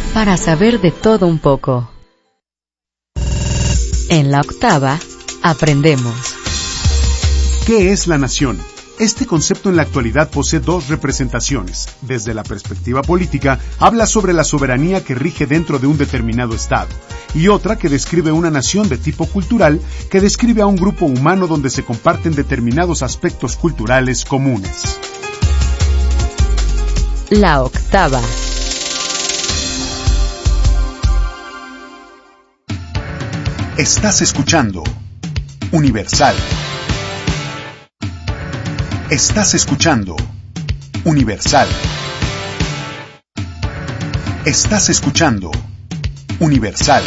para saber de todo un poco. En la octava, aprendemos. ¿Qué es la nación? Este concepto en la actualidad posee dos representaciones. Desde la perspectiva política, habla sobre la soberanía que rige dentro de un determinado estado, y otra que describe una nación de tipo cultural que describe a un grupo humano donde se comparten determinados aspectos culturales comunes. La octava. Estás escuchando Universal. Estás escuchando Universal. Estás escuchando Universal.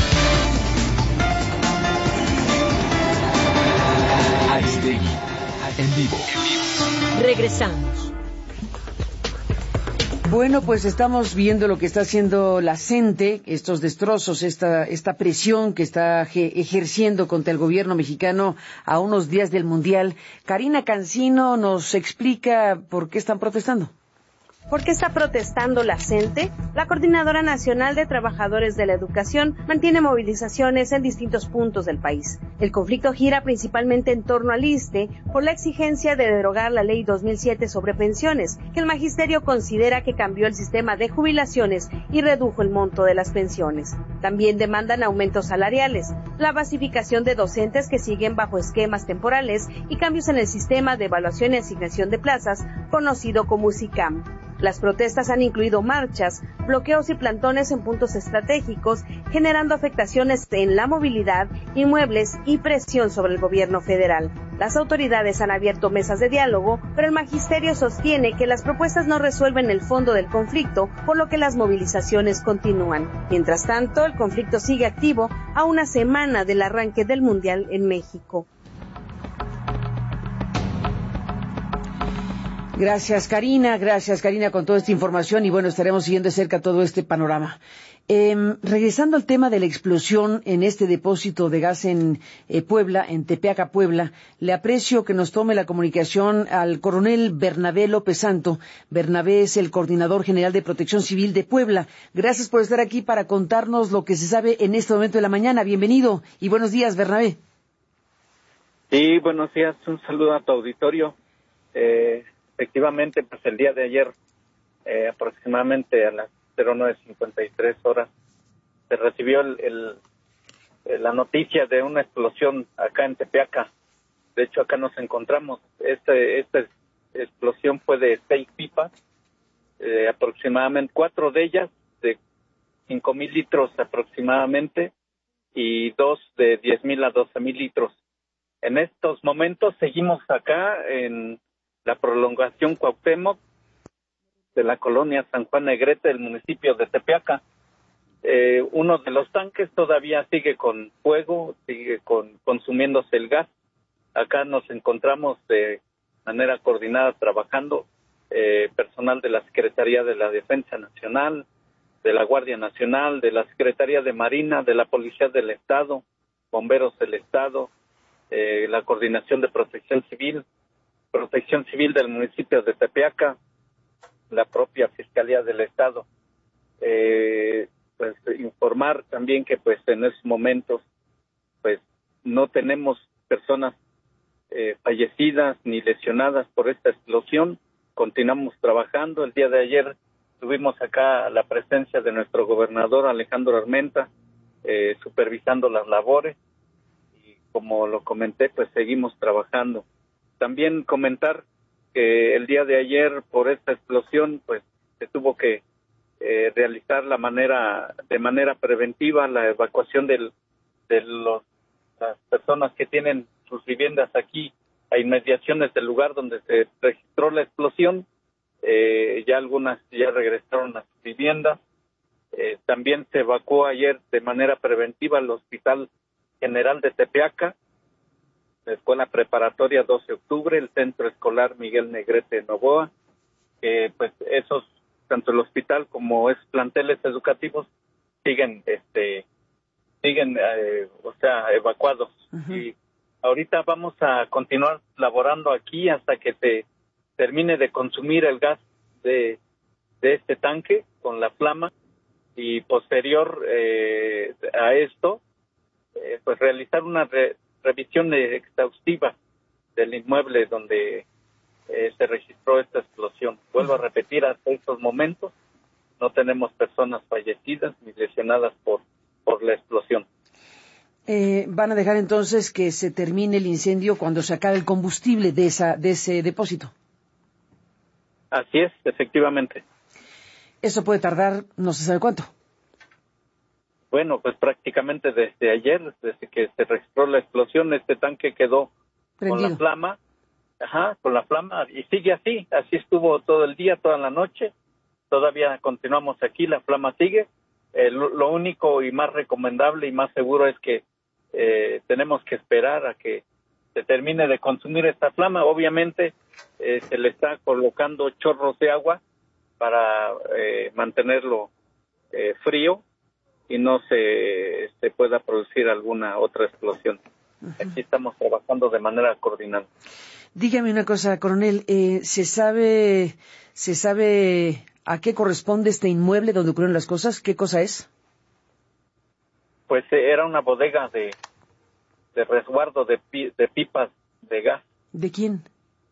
Aristegui, en vivo. Regresamos. Bueno, pues estamos viendo lo que está haciendo la CENTE, estos destrozos, esta presión que está ejerciendo contra el gobierno mexicano a unos días del Mundial. Karina Cancino nos explica por qué están protestando. ¿Por qué está protestando la CENTE? La Coordinadora Nacional de Trabajadores de la Educación mantiene movilizaciones en distintos puntos del país. El conflicto gira principalmente en torno al ISSSTE por la exigencia de derogar la Ley 2007 sobre pensiones, que el magisterio considera que cambió el sistema de jubilaciones y redujo el monto de las pensiones. También demandan aumentos salariales, la basificación de docentes que siguen bajo esquemas temporales y cambios en el sistema de evaluación y asignación de plazas, conocido como SICAM. Las protestas han incluido marchas, bloqueos y plantones en puntos estratégicos, generando afectaciones en la movilidad, inmuebles y presión sobre el gobierno federal. Las autoridades han abierto mesas de diálogo, pero el magisterio sostiene que las propuestas no resuelven el fondo del conflicto, por lo que las movilizaciones continúan. Mientras tanto, el conflicto sigue activo a una semana del arranque del Mundial en México. Gracias Karina, con toda esta información y bueno, estaremos siguiendo de cerca todo este panorama. Regresando al tema de la explosión en este depósito de gas en Puebla, en Tepeaca, Puebla, le aprecio que nos tome la comunicación al coronel Bernabé López Santo. Bernabé es el coordinador general de Protección Civil de Puebla. Gracias por estar aquí para contarnos lo que se sabe en este momento de la mañana. Bienvenido y buenos días, Bernabé. Sí, buenos días, un saludo a tu auditorio. Efectivamente, pues el día de ayer, aproximadamente a las 09:53 horas, se recibió la noticia de una explosión acá en Tepeaca. De hecho, acá nos encontramos. Esta explosión fue de 6 pipas, aproximadamente 4 de ellas de 5,000 litros aproximadamente y 2 de 10,000 a 12,000 litros. En estos momentos seguimos acá en la prolongación Cuauhtémoc de la colonia San Juan Negrete del municipio de Tepeaca. Uno de los tanques todavía sigue con fuego, sigue consumiéndose el gas. Acá nos encontramos de manera coordinada trabajando, personal de la Secretaría de la Defensa Nacional, de la Guardia Nacional, de la Secretaría de Marina, de la Policía del Estado, Bomberos del Estado, la Coordinación de Protección Civil del municipio de Tepeaca, la propia Fiscalía del Estado. Pues informar también que pues en esos momentos pues no tenemos personas fallecidas ni lesionadas por esta explosión. Continuamos trabajando. El día de ayer tuvimos acá la presencia de nuestro gobernador Alejandro Armenta, supervisando las labores y como lo comenté pues seguimos trabajando. También comentar que el día de ayer por esta explosión pues se tuvo que realizar de manera preventiva la evacuación de las personas que tienen sus viviendas aquí a inmediaciones del lugar donde se registró la explosión. Ya algunas ya regresaron a sus viviendas. También se evacuó ayer de manera preventiva al Hospital General de Tepeaca, la Escuela Preparatoria 12 de octubre, el Centro Escolar Miguel Negrete Novoa, pues esos, tanto el hospital como esos planteles educativos siguen evacuados. Uh-huh. Y ahorita vamos a continuar laborando aquí hasta que se termine de consumir el gas de este tanque con la flama y posterior a esto, pues realizar una revisión exhaustiva del inmueble donde se registró esta explosión. Vuelvo a repetir, hasta estos momentos no tenemos personas fallecidas ni lesionadas por la explosión. Van a dejar entonces que se termine el incendio cuando se acabe el combustible de ese depósito. Así es, efectivamente. Eso puede tardar no se sabe cuánto. Bueno, pues prácticamente desde ayer, desde que se registró la explosión, este tanque quedó Prendido. con la flama, y sigue así estuvo todo el día, toda la noche. Todavía continuamos aquí, la flama sigue. Lo único y más recomendable y más seguro es que tenemos que esperar a que se termine de consumir esta flama. Obviamente se le está colocando chorros de agua para mantenerlo frío y no se pueda producir alguna otra explosión. Aquí estamos trabajando de manera coordinada. Dígame una cosa, coronel, ¿se sabe a qué corresponde este inmueble donde ocurrieron las cosas? ¿Qué cosa es? Pues era una bodega de resguardo de pipas de gas. ¿De quién?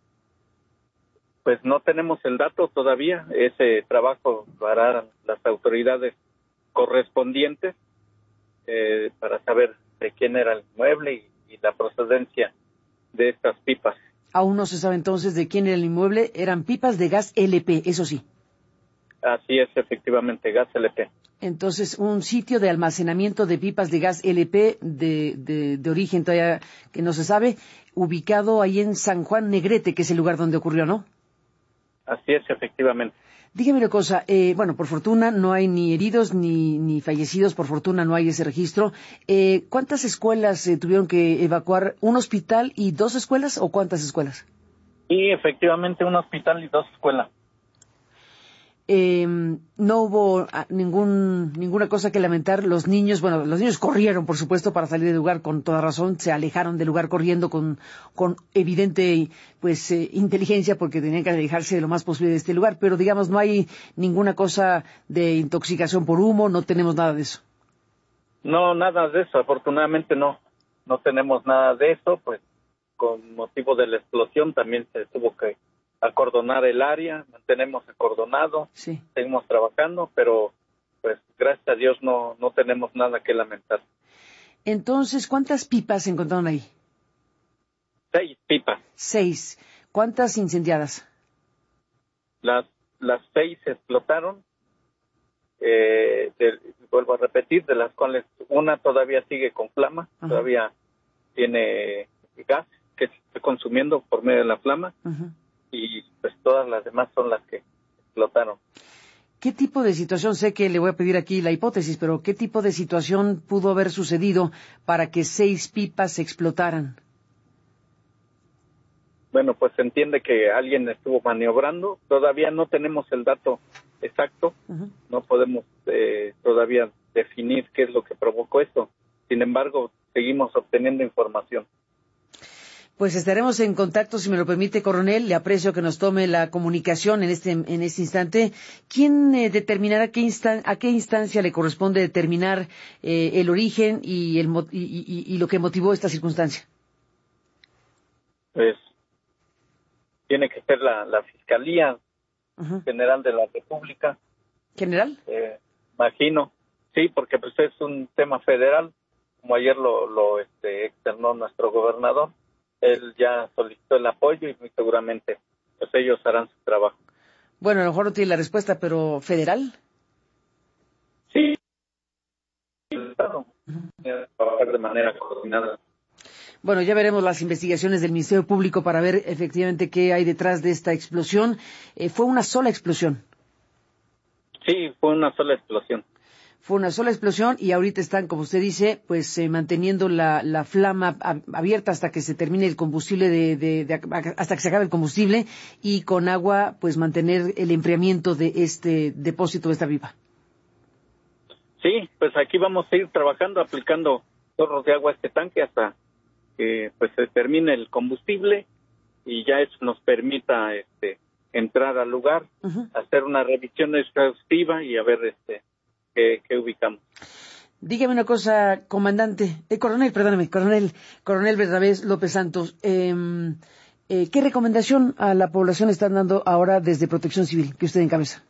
Pues no tenemos el dato todavía. Ese trabajo lo harán las autoridades correspondientes para saber de quién era el inmueble y la procedencia de estas pipas. Aún no se sabe entonces de quién era el inmueble. Eran pipas de gas LP, eso sí. Así es, efectivamente, gas LP. Entonces, un sitio de almacenamiento de pipas de gas LP de origen todavía que no se sabe, ubicado ahí en San Juan Negrete, que es el lugar donde ocurrió, ¿no? Así es, efectivamente. Dígame una cosa, bueno, por fortuna no hay ni heridos ni fallecidos, por fortuna no hay ese registro. ¿Cuántas escuelas tuvieron que evacuar? ¿Un hospital y 2 escuelas o cuántas escuelas? Sí, efectivamente, un hospital y 2 escuelas. No hubo ninguna cosa que lamentar. Los niños corrieron, por supuesto, para salir del lugar con toda razón. Se alejaron del lugar corriendo con evidente, inteligencia, porque tenían que alejarse de lo más posible de este lugar. Pero, digamos, no hay ninguna cosa de intoxicación por humo, no tenemos nada de eso. No, nada de eso. Afortunadamente no tenemos nada de eso. Pues, con motivo de la explosión también se tuvo que acordonar el área, mantenemos acordonado, sí. Seguimos trabajando, pero pues gracias a Dios no tenemos nada que lamentar. Entonces, ¿cuántas pipas se encontraron ahí? 6 pipas. 6. ¿Cuántas incendiadas? Las 6 explotaron, vuelvo a repetir, de las cuales una todavía sigue con flama, Ajá. Todavía tiene gas que se está consumiendo por medio de la flama. Ajá. Y pues todas las demás son las que explotaron. ¿Qué tipo de situación, sé que le voy a pedir aquí la hipótesis, pero qué tipo de situación pudo haber sucedido para que 6 pipas explotaran? Bueno, pues se entiende que alguien estuvo maniobrando. Todavía no tenemos el dato exacto. Uh-huh. No podemos todavía definir qué es lo que provocó esto. Sin embargo, seguimos obteniendo información. Pues estaremos en contacto, si me lo permite, coronel. Le aprecio que nos tome la comunicación en este instante. ¿Quién determinará a qué instancia le corresponde determinar el origen y lo que motivó esta circunstancia? Pues tiene que ser la Fiscalía Uh-huh. General de la República. ¿General? Imagino, sí, porque pues es un tema federal, como ayer lo externó nuestro gobernador. Él ya solicitó el apoyo y muy seguramente pues ellos harán su trabajo. Bueno, a lo mejor no tiene la respuesta, pero ¿federal? Sí, trabajar de manera coordinada. Bueno, ya veremos las investigaciones del Ministerio Público para ver efectivamente qué hay detrás de esta explosión. ¿Fue una sola explosión? Sí, fue una sola explosión. Fue una sola explosión y ahorita están, como usted dice, pues manteniendo la flama abierta hasta que se termine el combustible, hasta que se acabe el combustible, y con agua, pues mantener el enfriamiento de este depósito, de esta pipa. Sí, pues aquí vamos a ir trabajando, aplicando chorros de agua a este tanque hasta que pues se termine el combustible y ya eso nos permita entrar al lugar, Uh-huh. hacer una revisión exhaustiva y a ver que ubicamos. Dígame una cosa, coronel Bernabé López Santos, ¿qué recomendación a la población están dando ahora desde Protección Civil, que usted encabeza?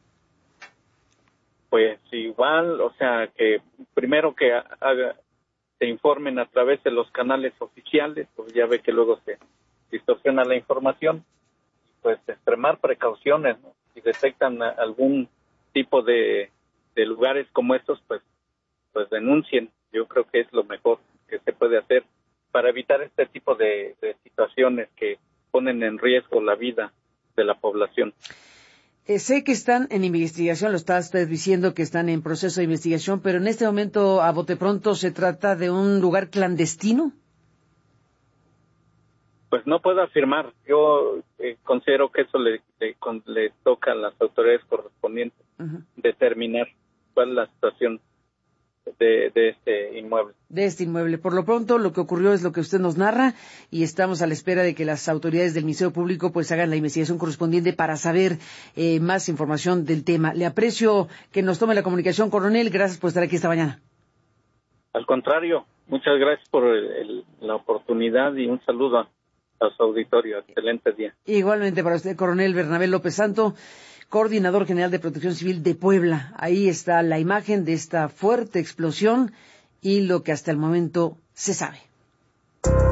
Pues igual, o sea, que primero que se informen a través de los canales oficiales, pues ya ve que luego se distorsiona la información, pues extremar precauciones, ¿no? Si detectan algún tipo de lugares como estos, pues denuncien. Yo creo que es lo mejor que se puede hacer para evitar este tipo de situaciones que ponen en riesgo la vida de la población. Sé que están en investigación, lo está usted diciendo que están en proceso de investigación, pero en este momento, a bote pronto, ¿se trata de un lugar clandestino? Pues no puedo afirmar. Yo considero que eso le toca a las autoridades correspondientes determinar cuál es la situación de este inmueble. De este inmueble. Por lo pronto, lo que ocurrió es lo que usted nos narra y estamos a la espera de que las autoridades del Ministerio Público pues hagan la investigación correspondiente para saber más información del tema. Le aprecio que nos tome la comunicación, coronel. Gracias por estar aquí esta mañana. Al contrario, muchas gracias por la oportunidad y un saludo a su auditorio. Excelente día. Igualmente para usted, coronel Bernabé López Santo, coordinador general de Protección Civil de Puebla. Ahí está la imagen de esta fuerte explosión y lo que hasta el momento se sabe.